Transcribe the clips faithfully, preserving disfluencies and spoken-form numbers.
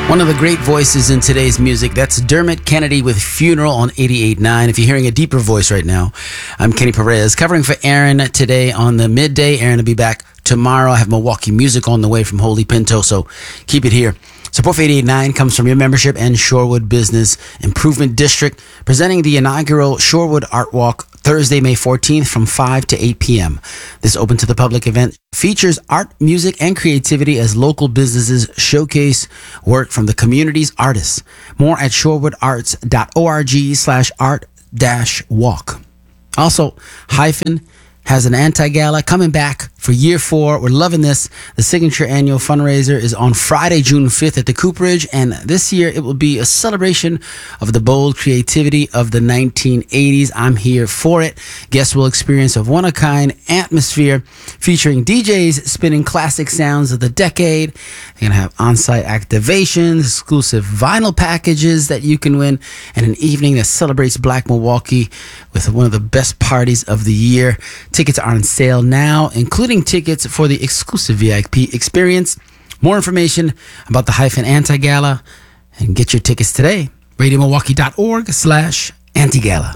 One of the great voices in today's music, that's Dermot Kennedy with Funeral on eighty-eight point nine. If you're hearing a deeper voice right now, I'm Kenny Perez, covering for Aaron today on the midday. Aaron will be back tomorrow. I have Milwaukee music on the way from Holy Pinto, so keep it here. Support for eighty-eight point nine comes from your membership and Shorewood Business Improvement District, presenting the inaugural Shorewood Art Walk Thursday, May fourteenth from five to eight p.m. This open to the public event features art, music, and creativity as local businesses showcase work from the community's artists. More at shorewood.arts.org slash art dash walk. Also, Hyphen has an anti-gala coming back for year four. We're loving this. The signature annual fundraiser is on Friday, June fifth at the Cooperage, and this year it will be a celebration of the bold creativity of the nineteen eighties. I'm here for it. Guests will experience a one-of-a-kind atmosphere featuring D Js spinning classic sounds of the decade. They're going to have on-site activations, exclusive vinyl packages that you can win, and an evening that celebrates Black Milwaukee with one of the best parties of the year. Tickets are on sale now, including tickets for the exclusive V I P experience. More information about the Hyphen Anti-Gala and get your tickets today. RadioMilwaukee.org slash Anti-Gala.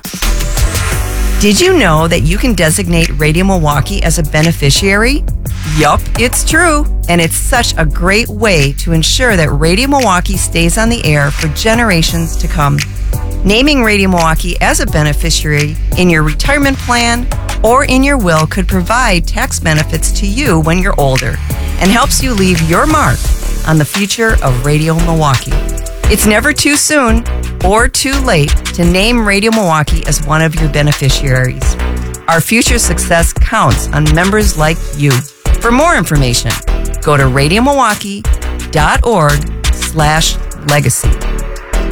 Did you know that you can designate Radio Milwaukee as a beneficiary? Yup, it's true. And it's such a great way to ensure that Radio Milwaukee stays on the air for generations to come. Naming Radio Milwaukee as a beneficiary in your retirement plan or in your will could provide tax benefits to you when you're older and helps you leave your mark on the future of Radio Milwaukee. It's never too soon or too late to name Radio Milwaukee as one of your beneficiaries. Our future success counts on members like you. For more information, go to radiomilwaukee.org slash legacy.